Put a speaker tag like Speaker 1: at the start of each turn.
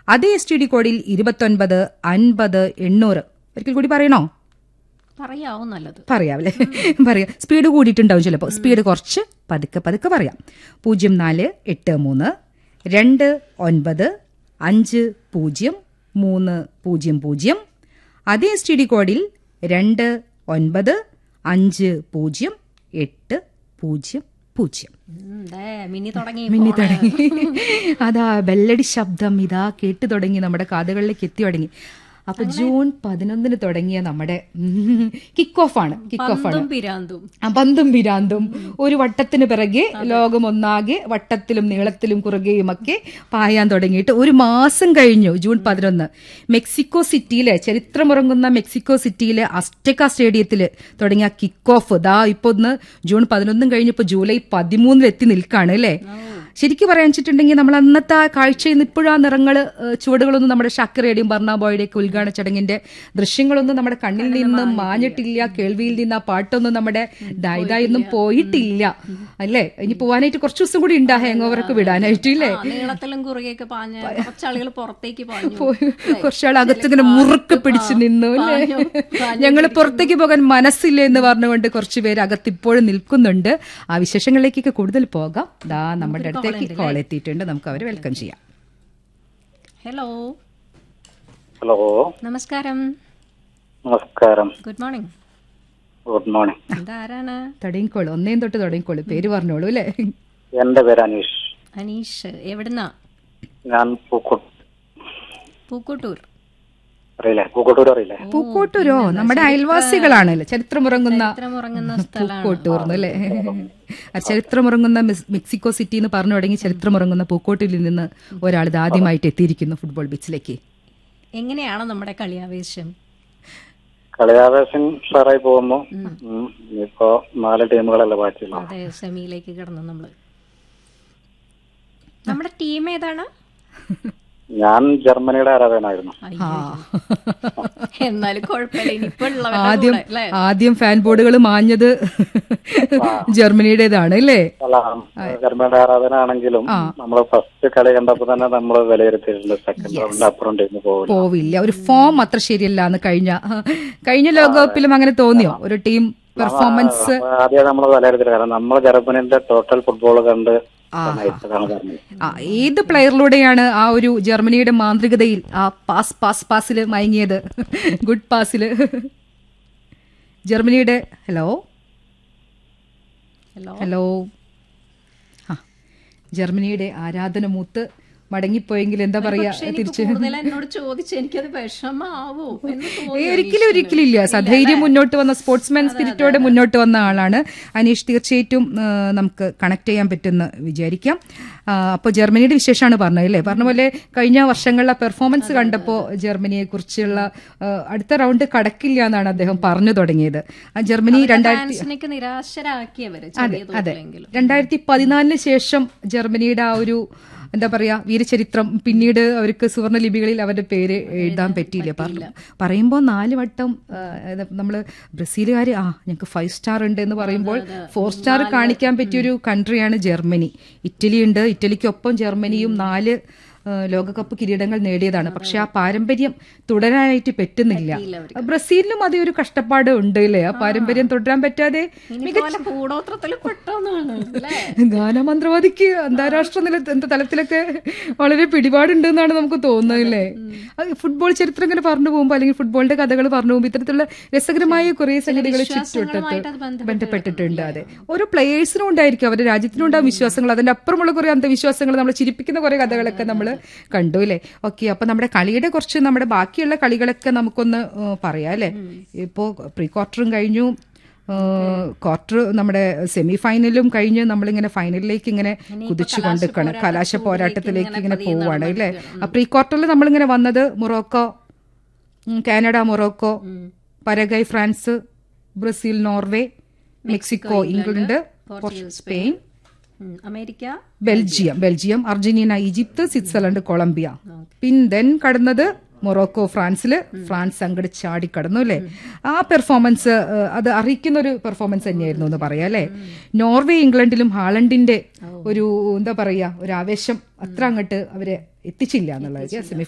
Speaker 1: അതേ STD കോഡിൽ 29, 50, 800. ഒരിക്കൽ കൂടി പറയണോ?
Speaker 2: പറയാവും, നല്ലത്
Speaker 1: പറയാവല്ലേ? പറയാം. സ്പീഡ് കൂടിയിട്ടുണ്ടാവും ചിലപ്പോൾ. സ്പീഡ് കുറച്ച് പതുക്കെ പതുക്കെ പറയാം. 0483 29 50 300. അതേ STD കോഡിൽ 29508000.
Speaker 2: മിന്നി തുടങ്ങി.
Speaker 1: അതാ ബെല്ലടി ശബ്ദം ഇതാ കേട്ടു തുടങ്ങി, നമ്മുടെ കാതുകളിലേക്ക് എത്തി തുടങ്ങി. അപ്പൊ ജൂൺ 11 തുടങ്ങിയ നമ്മുടെ കിക്ക് ഓഫ് ആണ്. പന്തും പിരാന്തും ഒരു വട്ടത്തിന് പിറകെ ലോകം ഒന്നാകെ വട്ടത്തിലും നീളത്തിലും കുറുകയുമൊക്കെ പായാൻ തുടങ്ങിയിട്ട് ഒരു മാസം കഴിഞ്ഞു. ജൂൺ 11 മെക്സിക്കോ സിറ്റിയിലെ, ചരിത്രമുറങ്ങുന്ന മെക്സിക്കോ സിറ്റിയിലെ അസ്റ്റെക്ക സ്റ്റേഡിയത്തിൽ തുടങ്ങിയ കിക്ക് ഓഫ് ദാ ഇപ്പൊ ഒന്ന് ജൂൺ 11 കഴിഞ്ഞപ്പോ ജൂലൈ 13 എത്തി നിൽക്കാണ് അല്ലേ? ശരിക്കും പറയാൻ വെച്ചിട്ടുണ്ടെങ്കിൽ നമ്മൾ അന്നത്തെ ആ കാഴ്ചയിൽ നിന്ന് ഇപ്പോഴും ആ നിറങ്ങള് ചുവടുകളൊന്നും നമ്മുടെ ഷാക്കിറയുടെയും ബർണാബോയുടെയും ഒക്കെ ഉദ്ഘാടന ചടങ്ങിന്റെ ദൃശ്യങ്ങളൊന്നും നമ്മുടെ കണ്ണിൽ നിന്നും മാഞ്ഞിട്ടില്ല. കേൾവിയിൽ നിന്ന് ആ പാട്ടൊന്നും നമ്മുടെ ഇതായൊന്നും പോയിട്ടില്ല അല്ലേ? ഇനി പോവാനായിട്ട് കുറച്ച് ദിവസം കൂടി ഉണ്ട് ആ ഹാങ് ഓവറൊക്കെ വിടാനായിട്ടില്ലേ? കുറച്ചാൾ അകത്തിങ്ങനെ മുറുക്കെ പിടിച്ചു നിന്നു അല്ലേ? ഞങ്ങൾ പുറത്തേക്ക് പോകാൻ മനസ്സില്ല എന്ന് പറഞ്ഞുകൊണ്ട് കുറച്ചുപേര് അകത്തിപ്പോഴും നിൽക്കുന്നുണ്ട്. ആ വിശേഷങ്ങളിലേക്കൊക്കെ കൂടുതൽ പോകാം. ദാ നമ്മുടെ അടുത്തേക്ക് കോൾ എത്തിയിട്ടുണ്ട്. നമുക്ക് അവരെ വെൽക്കം ചെയ്യാം.
Speaker 2: ഹലോ.
Speaker 3: ഹലോ,
Speaker 2: നമസ്കാരം.
Speaker 3: നമസ്കാരം.
Speaker 2: Good morning.
Speaker 3: Good morning.
Speaker 2: ഇതാരാണ്?
Speaker 1: തുടങ്ങിക്കോളൂ, ഒന്നേം തൊട്ട് തുടങ്ങിക്കോളൂ, പേര് പറഞ്ഞോളൂ അല്ലേ?
Speaker 3: എന്റെ പേര് അനീഷ്.
Speaker 2: അനീഷ്, എവിടുന്നാ?
Speaker 3: ഞാൻ
Speaker 2: പൂക്കോട്ടൂർ.
Speaker 3: അറിയില്ലേ? പൂക്കോട്ടൂർ അറിയില്ലേ?
Speaker 1: പൂക്കോട്ടൂരോ? നമ്മുടെ അയൽവാസികളാണല്ലേ? ചരിത്രമുറങ്ങുന്ന പൂക്കോട്ടൂർ അല്ലേ? ചരിത്രമുറങ്ങുന്ന മെക്സിക്കോ സിറ്റി എന്ന് പറഞ്ഞു തുടങ്ങി ചരിത്രമുറങ്ങുന്ന പൂക്കോട്ടൂരിൽ നിന്ന് ഒരാൾ ഇത് ആദ്യമായിട്ട് എത്തിയിരിക്കുന്നു ഫുട്ബോൾ പിച്ചിലേക്ക്.
Speaker 2: എങ്ങനെയാണ് നമ്മുടെ കളിയാവേശം?
Speaker 3: കളിയാവേശം ഉഷാറായി പോകുന്നു. ഇപ്പോ 4 ടീമുകളല്ലേ ബാക്കിയുള്ളൂ.
Speaker 2: അതെ, സെമിയിലേക്ക് കിടന്നു നമ്മള്. നമ്മുടെ ടീം ഏതാണ്?
Speaker 3: ഞാൻ ജർമ്മനിയുടെ ആരാധകനായിരുന്നു.
Speaker 2: എന്നാലും
Speaker 1: ആദ്യം ഫാൻ ബോർഡുകൾ മാഞ്ഞത് ജർമ്മനിയുടേതാണ് അല്ലേ?
Speaker 3: അല്ല, ജർമ്മനിയുടെ ആരാധനാണെങ്കിലും നമ്മള് ഫസ്റ്റ് കളി കണ്ടപ്പോ തന്നെ നമ്മള് വിലയിരുത്തിയിട്ടുണ്ട് സെക്കൻഡ് റൗണ്ടിൽ അപ്പുറം ടീം
Speaker 1: പോവില്ല. ഒരു ഫോം അത്ര ശരിയല്ല. കഴിഞ്ഞ ലോകകപ്പിലും അങ്ങനെ തോന്നിയോ? ഒരു ടീം പെർഫോമൻസ്
Speaker 3: ആദ്യം നമ്മൾ വിലയിരുത്തില്ല. കാരണം നമ്മൾ ജർമ്മനിന്റെ ടോട്ടൽ ഫുട്ബോൾ കണ്ട്
Speaker 1: ഏത് പ്ലെയറിലൂടെയാണ് ആ ഒരു ജർമ്മനിയുടെ മാന്ത്രികതയിൽ ആ പാസില് മയങ്ങിയത്? ഗുഡ് പാസില് ജർമ്മനിയുടെ. ഹലോ ഹലോ ജർമ്മനിയുടെ ആരാധന മൂത്ത് മടങ്ങിപ്പോയെങ്കിൽ എന്താ പറയാ, തിരിച്ച് ഒരിക്കലും ഇല്ല. സധൈര്യം മുന്നോട്ട് വന്ന സ്പോർട്സ്മാൻ സ്പിരിറ്റോടെ മുന്നോട്ട് വന്ന ആളാണ് അനീഷ്. തീർച്ചയായിട്ടും നമുക്ക് കണക്ട് ചെയ്യാൻ പറ്റുമെന്ന് വിചാരിക്കാം. അപ്പോൾ ജർമ്മനിയുടെ വിശേഷമാണ് പറഞ്ഞത് അല്ലേ? പറഞ്ഞ പോലെ കഴിഞ്ഞ വർഷങ്ങളിലെ പെർഫോമൻസ് കണ്ടപ്പോൾ ജർമ്മനിയെ കുറിച്ചുള്ള അടുത്ത റൗണ്ട് കടക്കില്ല എന്നാണ് അദ്ദേഹം പറഞ്ഞു തുടങ്ങിയത്. ജർമ്മനി 2014 ശേഷം ജർമ്മനിയുടെ ആ ഒരു എന്താ പറയാ വീരചരിത്രം പിന്നീട് അവർക്ക് സുവർണ ലിപികളിൽ അവരുടെ പേര് എഴുതാൻ പറ്റിയില്ല. പറയുമ്പോൾ 4 വട്ടം നമ്മള് ബ്രസീലുകാര് ഞങ്ങൾക്ക് 5 സ്റ്റാർ ഉണ്ട് എന്ന് പറയുമ്പോൾ 4 സ്റ്റാർ കാണിക്കാൻ പറ്റിയൊരു കൺട്രിയാണ് ജർമ്മനി. ഇറ്റലി ഉണ്ട്. ഇറ്റലിക്കൊപ്പം ജർമ്മനിയും 4 ലോകകപ്പ് കിരീടങ്ങൾ നേടിയതാണ്. പക്ഷെ ആ പാരമ്പര്യം തുടരാനായിട്ട് പറ്റുന്നില്ല. ബ്രസീലിനും അതേ ഒരു കഷ്ടപ്പാട് ഉണ്ട് അല്ലേ? ആ പാരമ്പര്യം തുടരാൻ പറ്റാതെ ഗാനമന്ത്രവാദിക്ക് അന്താരാഷ്ട്ര തലത്തിലൊക്കെ വളരെ പിടിപാടുണ്ടെന്നാണ് നമുക്ക് തോന്നുന്നല്ലേ? ഫുട്ബോൾ ചരിത്രം ഇങ്ങനെ പറഞ്ഞു പോകുമ്പോൾ അല്ലെങ്കിൽ ഫുട്ബോളിന്റെ കഥകൾ പറഞ്ഞു പോകുമ്പോൾ ഇത്തരത്തിലുള്ള രസകരമായ കുറെ സംഗതികൾ ചുറ്റുവട്ടത്ത് ബന്ധപ്പെട്ടിട്ടുണ്ട്. അതെ, ഓരോ പ്ലേയേഴ്സിനും ഉണ്ടായിരിക്കും, അവരുടെ രാജ്യത്തിനും ഉണ്ടാകും വിശ്വാസങ്ങൾ. അതിന്റെ അപ്പുറമുള്ള കുറെ അന്ധവിശ്വാസങ്ങൾ, നമ്മൾ ചിരിപ്പിക്കുന്ന കുറെ കഥകളൊക്കെ നമ്മൾ കണ്ടു അല്ലേ? ഓക്കെ, അപ്പൊ നമ്മുടെ കളിയുടെ കുറച്ച് നമ്മുടെ ബാക്കിയുള്ള കളികളൊക്കെ നമുക്കൊന്ന് പറയാം അല്ലെ? ഇപ്പോ പ്രീ ക്വാർട്ടറും കഴിഞ്ഞു, ക്വാർട്ടർ നമ്മുടെ സെമി ഫൈനലും കഴിഞ്ഞ് നമ്മളിങ്ങനെ ഫൈനലിലേക്ക് ഇങ്ങനെ കുതിച്ചു കൊണ്ടിരിക്കണം. കലാശ പോരാട്ടത്തിലേക്ക് ഇങ്ങനെ പോവുകയാണ് അല്ലേ? ആ പ്രീ ക്വാർട്ടറിൽ നമ്മളിങ്ങനെ വന്നത് Morocco, Canada, Morocco, Paraguay, France, Brazil, Norway, Mexico, England, Spain,
Speaker 2: America,
Speaker 1: Belgium, Argentina, Egypt, Switzerland, Colombia. Then കടന്നത് മൊറോക്കോ, ഫ്രാൻസ് അങ്ങോട്ട് ചാടിക്കടന്നു അല്ലേ? ആ പെർഫോമൻസ് അത് അറിയിക്കുന്ന ഒരു പെർഫോമൻസ് തന്നെയായിരുന്നു എന്ന് പറയാം അല്ലെ? നോർവേ ഇംഗ്ലണ്ടിലും ഹാളണ്ടിന്റെ ഒരു എന്താ പറയാ ഒരു ആവേശം അത്ര അങ്ങോട്ട് അവരെ എത്തിച്ചില്ല എന്നുള്ളത്. സെമി